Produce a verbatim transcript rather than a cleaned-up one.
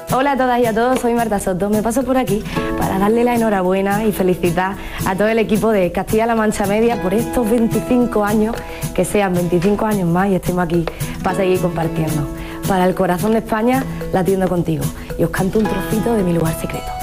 Hola a todas y a todos, soy Marta Soto. Me paso por aquí para darle la enhorabuena y felicitar a todo el equipo de Castilla-La Mancha Media por estos veinticinco años, que sean veinticinco años más y estemos aquí para seguir compartiendo. Para el corazón de España, latiendo contigo. Y os canto un trocito de Mi lugar secreto.